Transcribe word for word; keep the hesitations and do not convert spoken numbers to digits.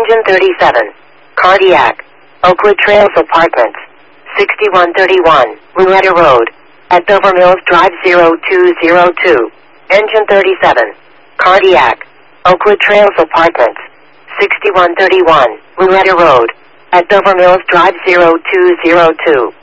Engine thirty-seven. Cardiac. Oakwood Trails Apartments. sixty-one thirty-one, Louetta Road. At Dover Mills Drive zero two zero two. Engine thirty-seven. Cardiac. Oakwood Trails Apartments. sixty-one thirty-one, Louetta Road. At Dover Mills Drive zero two zero two.